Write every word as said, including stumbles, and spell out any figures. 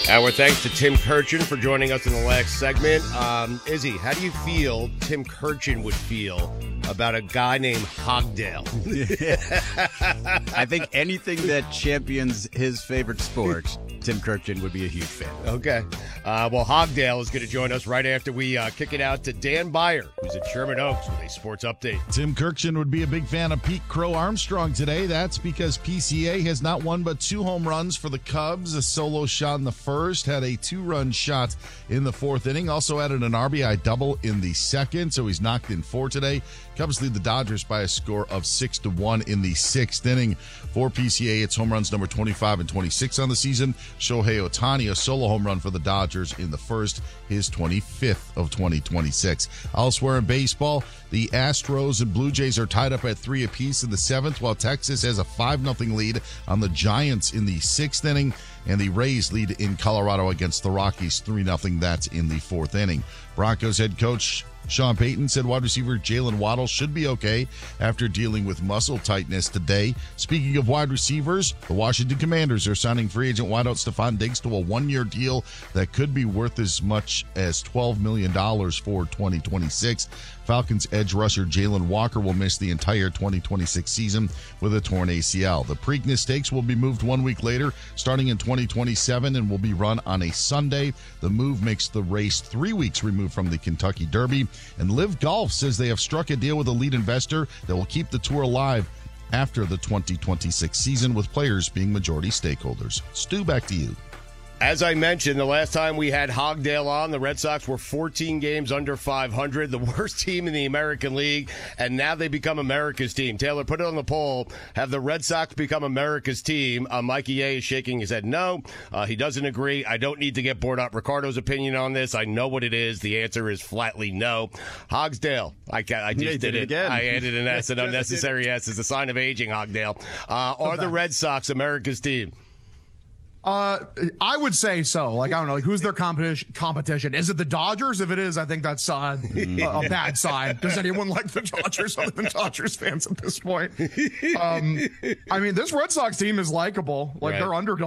Our thanks to Tim Kurchin for joining us in the last segment. Um, Izzy, how do you feel Tim Kurchin would feel about a guy named Hogdale? I think anything that champions his favorite sport, Tim Kurchin would be a huge fan. Okay. Uh, well, Hogdale is going to join us right after we uh, kick it out to Dan Beyer, who's at Sherman Oaks with a sports update. Tim Kurchin would be a big fan of Pete Crow Armstrong today. That's because P C A has not won but two home runs for the Cubs. A solo shot in the first, had a two-run shot in the fourth inning. Also added an R B I double in the second, so he's knocked in four today. Cubs lead the Dodgers by a score of six to one in the sixth inning. For P C A, it's home runs number twenty-five and twenty-six on the season. Shohei Ohtani, a solo home run for the Dodgers in the first, his twenty-fifth of twenty twenty-six. Elsewhere in baseball, the Astros and Blue Jays are tied up at three apiece in the seventh, while Texas has a five nothing lead on the Giants in the sixth inning, and the Rays lead in Colorado against the Rockies three nothing. That's in the fourth inning. Broncos head coach Sean Payton said wide receiver Jalen Waddle should be okay after dealing with muscle tightness today. Speaking of wide receivers, the Washington Commanders are signing free agent wideout Stephon Diggs to a one-year deal that could be worth as much as twelve million dollars for twenty twenty-six. Falcons edge rusher Jalen Walker will miss the entire twenty twenty-six season with a torn A C L. The Preakness Stakes will be moved one week later, starting in twenty twenty-seven, and will be run on a Sunday. The move makes the race three weeks removed from the Kentucky Derby. And Live Golf says they have struck a deal with a lead investor that will keep the tour alive after the twenty twenty-six season, with players being majority stakeholders. Stu, back to you. As I mentioned, the last time we had Hogdale on, the Red Sox were fourteen games under five hundred, the worst team in the American League, and now they become America's team. Taylor, put it on the poll. Have the Red Sox become America's team? Uh, Mikey A is shaking his head no. Uh, he doesn't agree. I don't need to get bored up Ricardo's opinion on this. I know what it is. The answer is flatly no. Hogsdale. I, I just yeah, did, did it it. again. I added an S, an unnecessary S. It's a sign of aging, Hogdale. Uh, are the Red Sox America's team? Uh, I would say so. Like, I don't know, like, who's their competition? Competition? Is it the Dodgers? If it is, I think that's uh, a, a bad sign. Does anyone like the Dodgers other than Dodgers fans at this point? Um, I mean, this Red Sox team is likable. Like, right. they're underdogs.